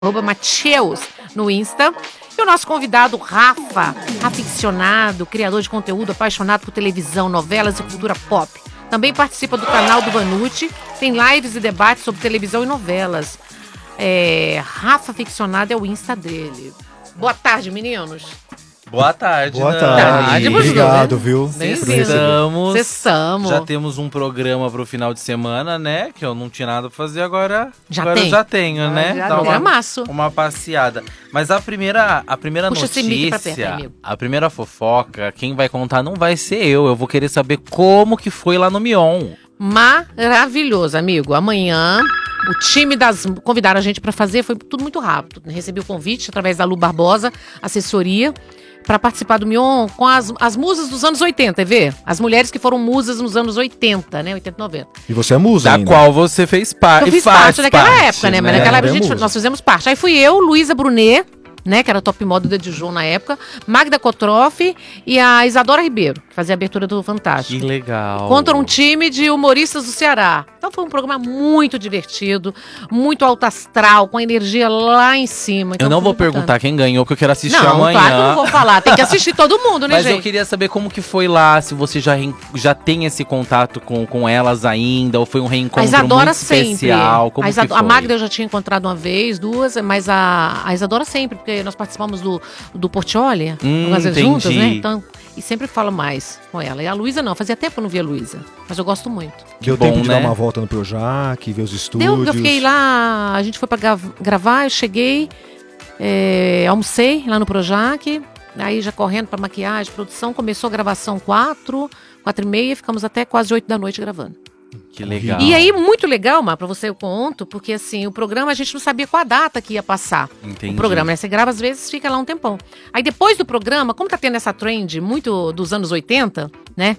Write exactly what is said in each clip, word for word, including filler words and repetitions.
arroba Mateus no Insta. E o nosso convidado, Rafa, aficionado, criador de conteúdo, apaixonado por televisão, novelas e cultura pop. Também participa do canal do Vanucci, tem lives e debates sobre televisão e novelas. É, Rafa Aficionado é o Insta dele. Boa tarde, meninos. Boa tarde, Boa Nani. tarde. Obrigado, viu? Cessamos. Cessamos. Já temos um programa pro final de semana, né? Que eu não tinha nada pra fazer, agora, já agora tem. eu já tenho, ah, né? Já Dá uma, uma passeada. Mas a primeira, a primeira Puxa notícia, perto, a primeira fofoca, quem vai contar não vai ser eu. Eu vou querer saber como que foi lá no Mion. Maravilhoso, amigo. Amanhã, o time das... Convidaram a gente pra fazer, foi tudo muito rápido. Recebi o convite através da Lu Barbosa, assessoria, para participar do Mion com as, as musas dos anos oitenta, vê? As mulheres que foram musas nos anos oitenta, né? oitenta, noventa. E você é musa Da ainda. qual você fez parte. Eu fiz parte naquela época, né? Mas naquela época a gente, nós fizemos parte. Aí fui eu, Luísa Brunet, né, que era top model da Dijon na época, Magda Kotroff e a Isadora Ribeiro, que fazia a abertura do Fantástico. Que legal. Contra um time de humoristas do Ceará. Então foi um programa muito divertido, muito alto astral, com a energia lá em cima. Então eu não vou bacana. perguntar quem ganhou, que eu quero assistir não, amanhã. Claro que eu não vou falar, tem que assistir todo mundo, né, Mas gente? eu queria saber como que foi lá, se você já, já tem esse contato com, com elas ainda, ou foi um reencontro a Isadora muito sempre. especial. Como a, Isad... que foi? a Magda eu já tinha encontrado uma vez, duas, mas a, a Isadora sempre, porque nós participamos do, do Portiolli, hum, algumas vezes entendi. juntas, né? Então, e sempre falo mais com ela. E a Luísa não, fazia tempo que eu não via a Luísa, mas eu gosto muito. Deu Bom, tempo de né? dar uma volta no Projac, ver os estúdios. Deu, eu fiquei lá, a gente foi pra gravar, eu cheguei, é, almocei lá no Projac, aí já correndo pra maquiagem, produção, começou a gravação quatro, quatro e meia, ficamos até quase oito da noite gravando. Que legal. E aí, muito legal, Mar, pra você eu conto, porque assim, o programa a gente não sabia qual a data que ia passar. Entendi. O programa, né? Você grava às vezes, fica lá um tempão. Aí depois do programa, como tá tendo essa trend muito dos anos oitenta, né?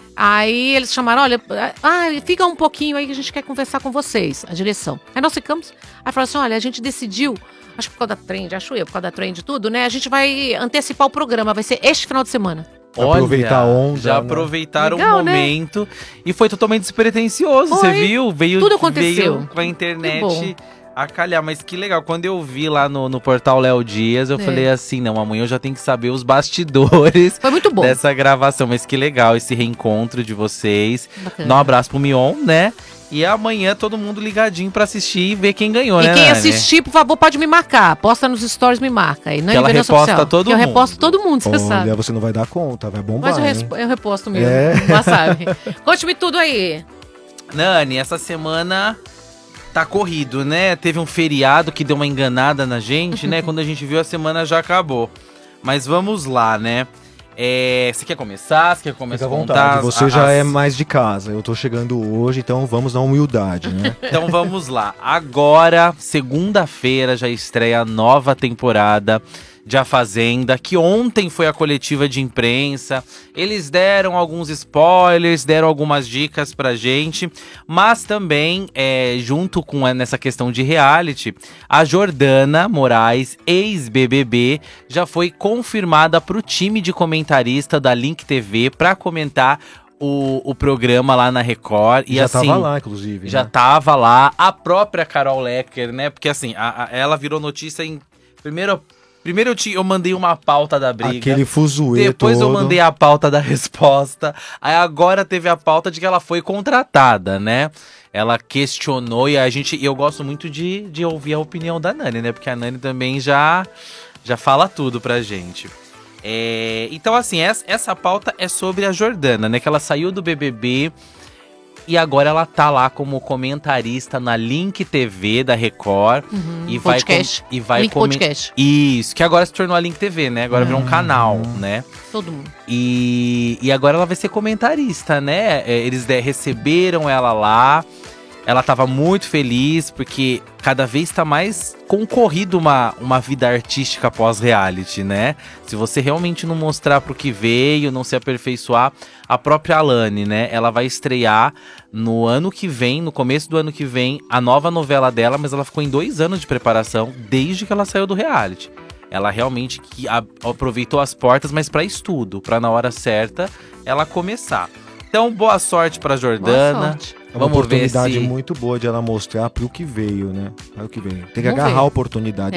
Aí eles chamaram, olha, ah, fica um pouquinho aí que a gente quer conversar com vocês, a direção. Aí nós ficamos, aí falaram assim, olha, a gente decidiu, acho que por causa da trend, acho eu, por causa da trend e tudo, né? A gente vai antecipar o programa, vai ser este final de semana. Olha, aproveitar a onda. Já né? aproveitaram Legal, o momento, né? E foi totalmente despretensioso, Foi. você viu? Veio, Tudo aconteceu. Veio com a internet a calhar, mas que legal. Quando eu vi lá no, no portal Léo Dias, eu É. falei assim, não, amanhã eu já tenho que saber os bastidores Foi muito bom. dessa gravação. Mas que legal esse reencontro de vocês. Bacana. Dá um abraço pro Mion, né? E amanhã todo mundo ligadinho pra assistir e ver quem ganhou, E né, quem Nani? assistir, por favor, pode me marcar. Posta nos stories, me marca. E não Que ela Venenosa reposta Oficial, todo que eu mundo. reposto todo mundo, você sabe. Olha, você não vai dar conta, vai bombar, Mas eu, hein? respo- eu reposto mesmo, É. já sabe. Conte-me tudo aí. Nani, essa semana tá corrido, né? Teve um feriado que deu uma enganada na gente, né? Quando a gente viu, a semana já acabou. Mas vamos lá, né? É, você quer começar? Você quer começar Fica a à contar? vontade, as- você já as- é mais de casa. Eu tô chegando hoje, então vamos na humildade, né? Então vamos lá. Agora, segunda-feira, já estreia a nova temporada de A Fazenda, que ontem foi a coletiva de imprensa. Eles deram alguns spoilers, deram algumas dicas pra gente, mas também, é, junto com a, nessa questão de reality, a Jordana Moraes, ex-B B B, já foi confirmada pro time de comentarista da Link T V pra comentar O, o programa lá na Record. E já assim, tava lá, inclusive. já né? tava lá. A própria Carol Lecker, né? Porque assim, a- a- ela virou notícia em... Primeiro, primeiro eu, ti- eu mandei uma pauta da briga. Aquele fuzuê Depois todo. eu mandei a pauta da resposta. Aí agora teve a pauta de que ela foi contratada, né? Ela questionou e a gente... Eu gosto muito de, de ouvir a opinião da Nani, né? Porque a Nani também já, já fala tudo pra gente. É, então, assim, essa, essa pauta é sobre a Jordana, né? Que ela saiu do B B B e agora ela tá lá como comentarista na Link T V da Record. Uhum, e, vai podcast. com, e vai Link comen- Podcast. Isso, que agora se tornou a Link T V, né? Agora virou um canal, né? Todo mundo. E, e agora ela vai ser comentarista, né? É, Eles de- receberam ela lá. Ela tava muito feliz, porque cada vez tá mais concorrido uma, uma vida artística pós-reality, né? Se você realmente não mostrar pro que veio, não se aperfeiçoar, a própria Alane, né? Ela vai estrear no ano que vem, no começo do ano que vem, a nova novela dela, mas ela ficou em dois anos de preparação, desde que ela saiu do reality. Ela realmente que a- aproveitou as portas, mas pra estudo, pra na hora certa ela começar. Então, boa sorte pra Boa Jordana. sorte. É uma Vamos ver oportunidade se- muito boa de ela mostrar pro que veio, né? Para o que veio. Tem que Vamos agarrar ver. a oportunidade.